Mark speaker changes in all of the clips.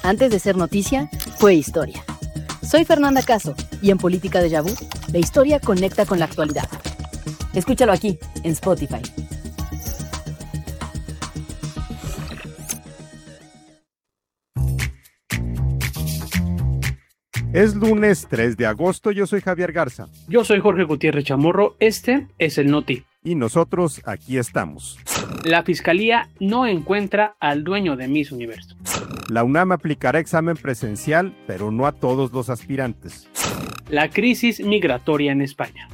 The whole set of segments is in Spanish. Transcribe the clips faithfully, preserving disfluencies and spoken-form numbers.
Speaker 1: Antes de ser noticia, fue historia. Soy Fernanda Caso y en Política Déjà Vu, la historia conecta con la actualidad. Escúchalo aquí, en Spotify.
Speaker 2: Es lunes tres de agosto, yo soy Javier Garza.
Speaker 3: Yo soy Jorge Gutiérrez Chamorro, este es el Noti.
Speaker 2: Y nosotros aquí estamos.
Speaker 3: La Fiscalía no encuentra al dueño de Miss Universo.
Speaker 2: La UNAM aplicará examen presencial, pero no a todos los aspirantes.
Speaker 3: La crisis migratoria en España.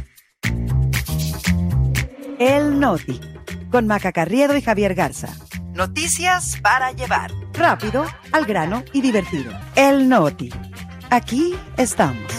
Speaker 4: El Noti, con Maca Carriedo y Javier Garza. Noticias para llevar. Rápido, al grano y divertido. El Noti. Aquí estamos.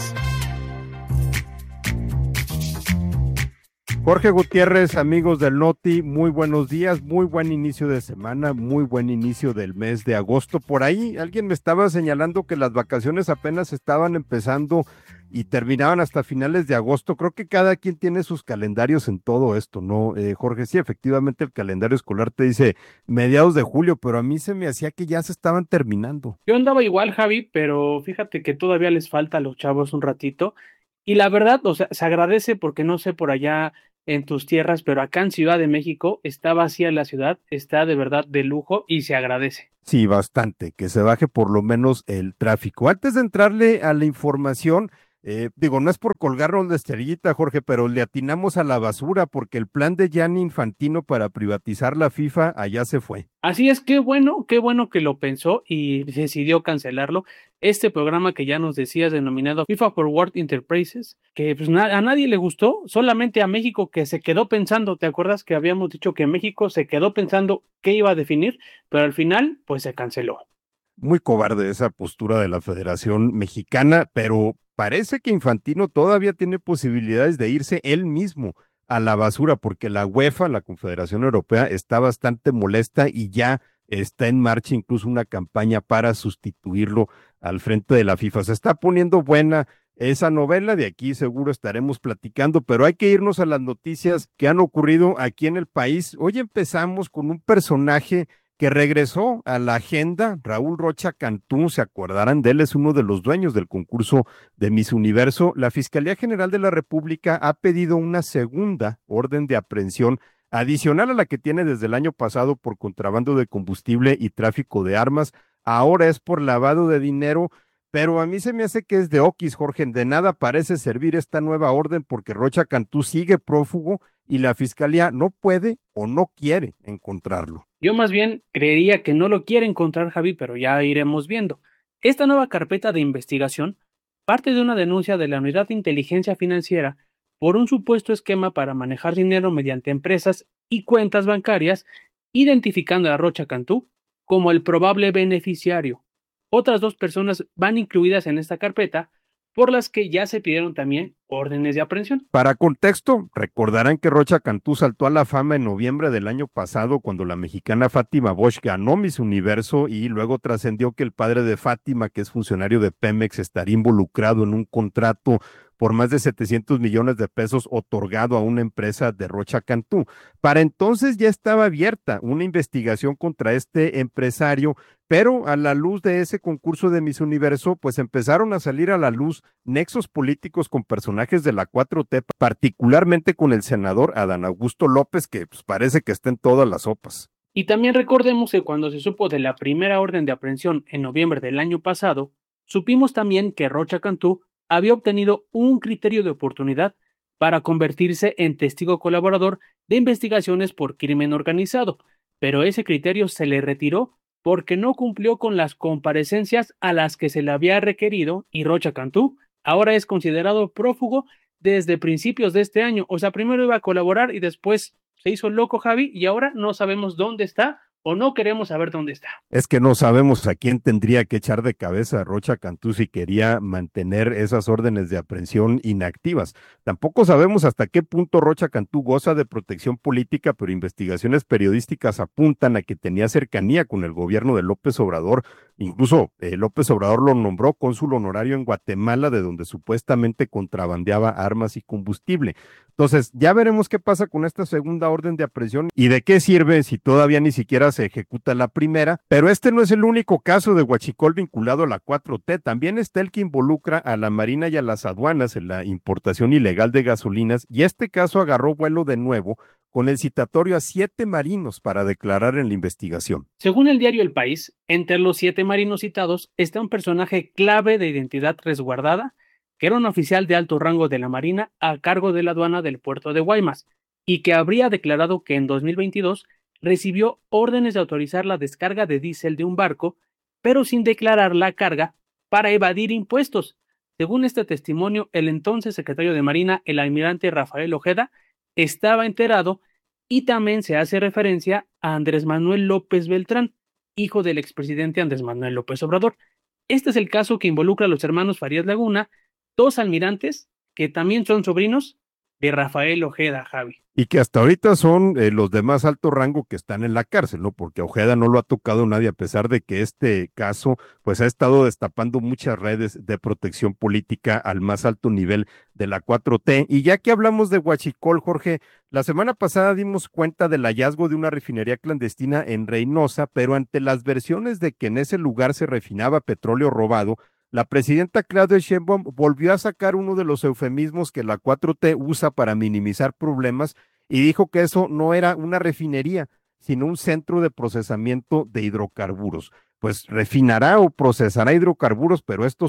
Speaker 2: Jorge Gutiérrez, amigos del Noti, muy buenos días, muy buen inicio de semana, muy buen inicio del mes de agosto. Por ahí alguien me estaba señalando que las vacaciones apenas estaban empezando y terminaban hasta finales de agosto. Creo que cada quien tiene sus calendarios en todo esto, ¿no? Eh, Jorge, sí, efectivamente el calendario escolar te dice mediados de julio, pero a mí se me hacía que ya se estaban terminando.
Speaker 3: Yo andaba igual, Javi, pero fíjate que todavía les falta a los chavos un ratito. Y la verdad, o sea, se agradece porque no sé por allá en tus tierras, pero acá en Ciudad de México está vacía la ciudad, está de verdad de lujo y se agradece.
Speaker 2: Sí, bastante, que se baje por lo menos el tráfico. Antes de entrarle a la información, eh, digo, no es por colgarnos la estrellita, Jorge, pero le atinamos a la basura porque el plan de Gianni Infantino para privatizar la FIFA allá se fue.
Speaker 3: Así es, qué bueno, qué bueno que lo pensó y decidió cancelarlo. Este programa que ya nos decías, denominado FIFA Forward Enterprises, que pues na- a nadie le gustó, solamente a México, que se quedó pensando. ¿Te acuerdas que habíamos dicho que México se quedó pensando qué iba a definir? Pero al final, pues se canceló.
Speaker 2: Muy cobarde esa postura de la Federación Mexicana, pero parece que Infantino todavía tiene posibilidades de irse él mismo a la basura, porque la UEFA, la Confederación Europea, está bastante molesta y ya está en marcha incluso una campaña para sustituirlo al frente de la FIFA. Se está poniendo buena esa novela, de aquí seguro estaremos platicando, pero hay que irnos a las noticias que han ocurrido aquí en el país. Hoy empezamos con un personaje que regresó a la agenda, Raúl Rocha Cantú, se acordarán de él, es uno de los dueños del concurso de Miss Universo. La Fiscalía General de la República ha pedido una segunda orden de aprehensión adicional a la que tiene desde el año pasado por contrabando de combustible y tráfico de armas. Ahora es por lavado de dinero, pero a mí se me hace que es de oquis, Jorge. De nada parece servir esta nueva orden porque Rocha Cantú sigue prófugo y la Fiscalía no puede o no quiere encontrarlo.
Speaker 3: Yo más bien creería que no lo quiere encontrar, Javi, pero ya iremos viendo. Esta nueva carpeta de investigación parte de una denuncia de la Unidad de Inteligencia Financiera por un supuesto esquema para manejar dinero mediante empresas y cuentas bancarias, identificando a Rocha Cantú como el probable beneficiario. Otras dos personas van incluidas en esta carpeta, por las que ya se pidieron también órdenes de aprehensión.
Speaker 2: Para contexto, recordarán que Rocha Cantú saltó a la fama en noviembre del año pasado cuando la mexicana Fátima Bosch ganó Miss Universo y luego trascendió que el padre de Fátima, que es funcionario de Pemex, estaría involucrado en un contrato por más de setecientos millones de pesos otorgado a una empresa de Rocha Cantú. Para entonces ya estaba abierta una investigación contra este empresario, pero a la luz de ese concurso de Miss Universo, pues empezaron a salir a la luz nexos políticos con personajes de la cuatro T, particularmente con el senador Adán Augusto López, que pues parece que está en todas las sopas.
Speaker 3: Y también recordemos que cuando se supo de la primera orden de aprehensión en noviembre del año pasado, supimos también que Rocha Cantú había obtenido un criterio de oportunidad para convertirse en testigo colaborador de investigaciones por crimen organizado, pero ese criterio se le retiró porque no cumplió con las comparecencias a las que se le había requerido y Rocha Cantú ahora es considerado prófugo desde principios de este año. O sea, primero iba a colaborar y después se hizo loco, Javi, y ahora no sabemos dónde está o no queremos saber dónde está.
Speaker 2: Es que no sabemos a quién tendría que echar de cabeza a Rocha Cantú si quería mantener esas órdenes de aprehensión inactivas. Tampoco sabemos hasta qué punto Rocha Cantú goza de protección política, pero investigaciones periodísticas apuntan a que tenía cercanía con el gobierno de López Obrador, Incluso eh, López Obrador lo nombró cónsul honorario en Guatemala, de donde supuestamente contrabandeaba armas y combustible. Entonces, ya veremos qué pasa con esta segunda orden de aprehensión y de qué sirve si todavía ni siquiera se ejecuta la primera. Pero este no es el único caso de huachicol vinculado a la cuatro T. También está el que involucra a la Marina y a las aduanas en la importación ilegal de gasolinas, y este caso agarró vuelo de nuevo con el citatorio a siete marinos para declarar en la investigación.
Speaker 3: Según el diario El País, entre los siete marinos citados está un personaje clave de identidad resguardada, que era un oficial de alto rango de la Marina a cargo de la aduana del puerto de Guaymas, y que habría declarado que en dos mil veintidós recibió órdenes de autorizar la descarga de diésel de un barco, pero sin declarar la carga para evadir impuestos. Según este testimonio, el entonces secretario de Marina, el almirante Rafael Ojeda, estaba enterado, y también se hace referencia a Andrés Manuel López Beltrán, hijo del expresidente Andrés Manuel López Obrador. Este es el caso que involucra a los hermanos Farías Laguna, dos almirantes que también son sobrinos de Rafael Ojeda, Javi.
Speaker 2: Y que hasta ahorita son eh, los de más alto rango que están en la cárcel, ¿no? Porque a Ojeda no lo ha tocado nadie, a pesar de que este caso pues ha estado destapando muchas redes de protección política al más alto nivel de la cuatro T. Y ya que hablamos de huachicol, Jorge, la semana pasada dimos cuenta del hallazgo de una refinería clandestina en Reynosa, pero ante las versiones de que en ese lugar se refinaba petróleo robado, la presidenta Claudia Sheinbaum volvió a sacar uno de los eufemismos que la cuatro T usa para minimizar problemas y dijo que eso no era una refinería, sino un centro de procesamiento de hidrocarburos. Pues refinará o procesará hidrocarburos, pero estos